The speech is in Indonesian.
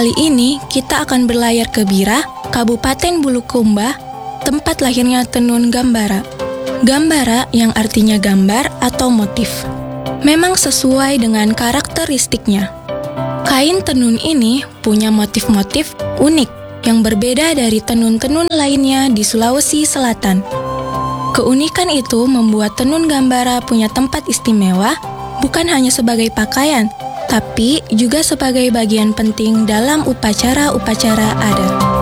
Kali ini kita akan berlayar ke Bira, Kabupaten Bulukumba, tempat lahirnya tenun Gambara. Gambara yang artinya gambar atau motif. Memang sesuai dengan karakteristiknya. Kain tenun ini punya motif-motif unik yang berbeda dari tenun-tenun lainnya di Sulawesi Selatan. Keunikan itu membuat tenun Gambara punya tempat istimewa bukan hanya sebagai pakaian, tapi juga sebagai bagian penting dalam upacara-upacara adat.